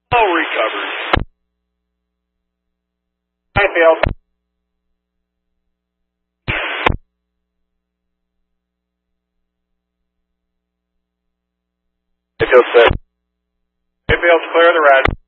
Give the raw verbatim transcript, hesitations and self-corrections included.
All recovered. Hi, Bill. It feels set. It feels clear the red.